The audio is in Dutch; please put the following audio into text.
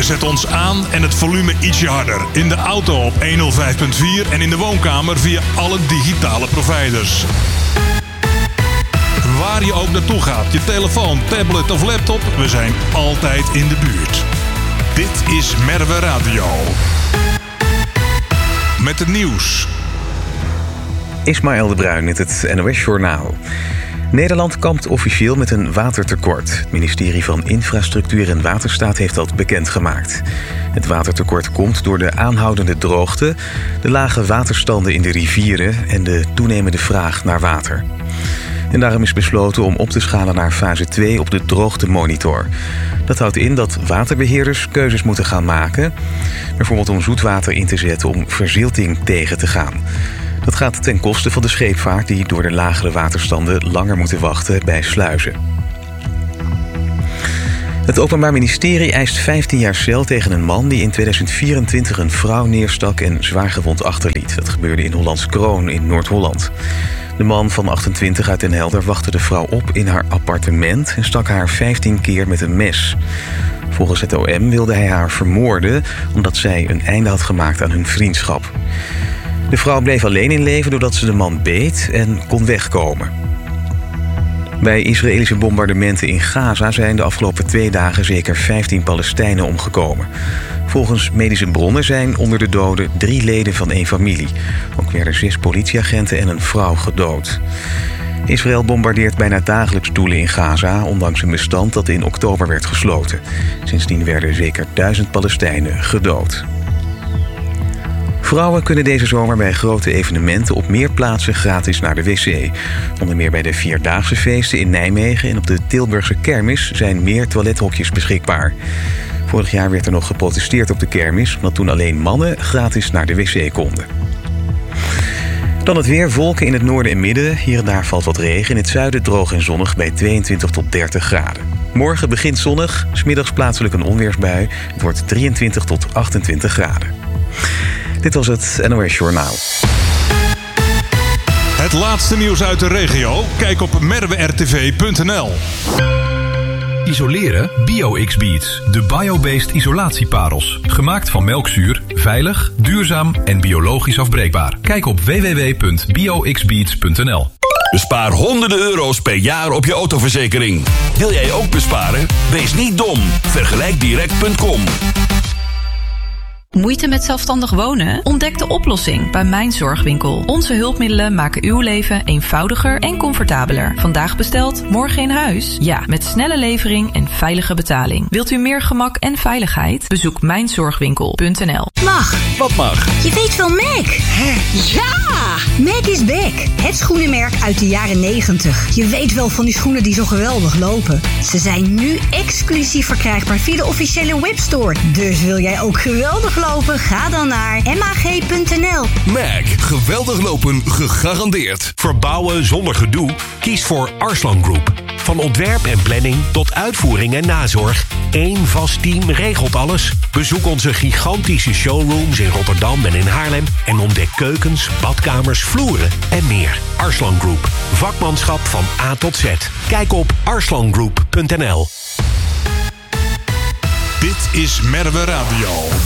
Zet ons aan en het volume ietsje harder. In de auto op 105.4 en in de woonkamer via alle digitale providers. Waar je ook naartoe gaat, je telefoon, tablet of laptop, we zijn altijd in de buurt. Dit is Merwe Radio. Met het nieuws. Ismaël de Bruin met het NOS-journaal. Nederland kampt officieel met een watertekort. Het ministerie van Infrastructuur en Waterstaat heeft dat bekendgemaakt. Het watertekort komt door de aanhoudende droogte, de lage waterstanden in de rivieren en de toenemende vraag naar water. En daarom is besloten om op te schalen naar fase 2 op de droogtemonitor. Dat houdt in dat waterbeheerders keuzes moeten gaan maken, bijvoorbeeld om zoetwater in te zetten om verzilting tegen te gaan. Dat gaat ten koste van de scheepvaart die door de lagere waterstanden langer moeten wachten bij sluizen. Het Openbaar Ministerie eist 15 jaar cel tegen een man die in 2024 een vrouw neerstak en zwaargewond achterliet. Dat gebeurde in Hollands Kroon in Noord-Holland. De man van 28 uit Den Helder wachtte de vrouw op in haar appartement en stak haar 15 keer met een mes. Volgens het OM wilde hij haar vermoorden omdat zij een einde had gemaakt aan hun vriendschap. De vrouw bleef alleen in leven doordat ze de man beet en kon wegkomen. Bij Israëlische bombardementen in Gaza zijn de afgelopen 2 dagen zeker 15 Palestijnen omgekomen. Volgens medische bronnen zijn onder de doden 3 leden van één familie. Ook werden 6 politieagenten en een vrouw gedood. Israël bombardeert bijna dagelijks doelen in Gaza, ondanks een bestand dat in oktober werd gesloten. Sindsdien werden zeker 1000 Palestijnen gedood. Vrouwen kunnen deze zomer bij grote evenementen op meer plaatsen gratis naar de wc. Onder meer bij de Vierdaagse feesten in Nijmegen en op de Tilburgse kermis zijn meer toilethokjes beschikbaar. Vorig jaar werd er nog geprotesteerd op de kermis, omdat toen alleen mannen gratis naar de wc konden. Dan het weer, wolken in het noorden en midden. Hier en daar valt wat regen. In het zuiden droog en zonnig bij 22 tot 30 graden. Morgen begint zonnig, 's middags plaatselijk een onweersbui. Het wordt 23 tot 28 graden. Dit was het NOS Journaal. Het laatste nieuws uit de regio? Kijk op merwertv.nl. Isoleren? BioX-Beads. De biobased isolatieparels. Gemaakt van melkzuur, veilig, duurzaam en biologisch afbreekbaar. Kijk op www.bioxbeads.nl. Bespaar honderden euro's per jaar op je autoverzekering. Wil jij ook besparen? Wees niet dom. Vergelijkdirect.com. Moeite met zelfstandig wonen? Ontdek de oplossing bij Mijn Zorgwinkel. Onze hulpmiddelen maken uw leven eenvoudiger en comfortabeler. Vandaag besteld, morgen in huis? Ja, met snelle levering en veilige betaling. Wilt u meer gemak en veiligheid? Bezoek mijnzorgwinkel.nl. Mag. Wat mag? Je weet wel Mac. Ja! Mac is back. Het schoenenmerk uit de jaren 90. Je weet wel van die schoenen die zo geweldig lopen. Ze zijn nu exclusief verkrijgbaar via de officiële webstore. Dus wil jij ook geweldig lopen? Ga dan naar mag.nl. Mac. Geweldig lopen gegarandeerd. Verbouwen zonder gedoe? Kies voor Arslan Group. Van ontwerp en planning tot uitvoering en nazorg. Eén vast team regelt alles. Bezoek onze gigantische showrooms in Rotterdam en in Haarlem. En ontdek keukens, badkamers, vloeren en meer. Arslan Group. Vakmanschap van A tot Z. Kijk op arslangroup.nl. Dit is Merwe Radio.